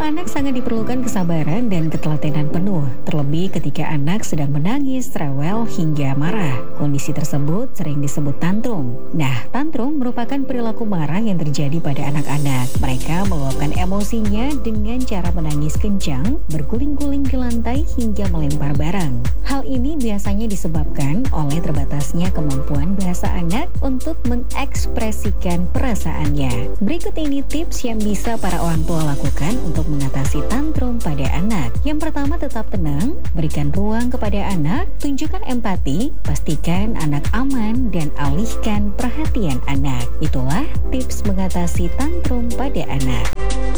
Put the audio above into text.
anak sangat diperlukan kesabaran dan ketelatenan penuh, terlebih ketika anak sedang menangis, rewel, hingga marah. Kondisi tersebut sering disebut tantrum. Nah, tantrum merupakan perilaku marah yang terjadi pada anak-anak. Mereka meluapkan emosinya dengan cara menangis kencang, berguling-guling di lantai, hingga melempar barang. Hal ini biasanya disebabkan oleh terbatasnya kemampuan bahasa anak untuk mengekspresikan perasaannya. Berikut ini tips yang bisa para orang tua lakukan untuk mengatasi tantrum pada anak. Yang pertama, tetap tenang, berikan ruang kepada anak, tunjukkan empati, pastikan anak aman, dan alihkan perhatian anak. Itulah tips mengatasi tantrum pada anak.